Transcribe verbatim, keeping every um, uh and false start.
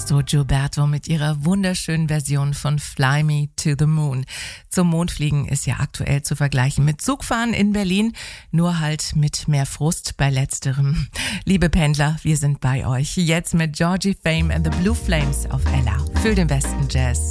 Fausto Gilberto mit ihrer wunderschönen Version von Fly Me to the Moon. Zum Mondfliegen ist ja aktuell zu vergleichen mit Zugfahren in Berlin, nur halt mit mehr Frust bei letzterem. Liebe Pendler, wir sind bei euch. Jetzt mit Georgie Fame and the Blue Flames auf Ella für den besten Jazz.